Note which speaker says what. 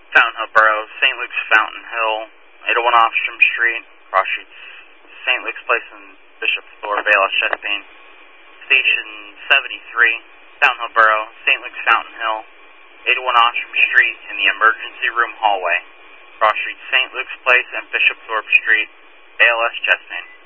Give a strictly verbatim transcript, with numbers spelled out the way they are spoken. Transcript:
Speaker 1: Fountain Hill Borough, Saint Luke's Fountain Hill, eight oh one Offstrom Street, cross streets Saint Luke's Place and Bishop Thorpe, A L S Chesapeake. Station seventy-three, Fountain Hill Borough, Saint Luke's Fountain Hill, eight oh one Offstrom Street in the emergency room hallway, cross streets Saint Luke's Place and Bishop Thorpe Street, A L S Chesapeake.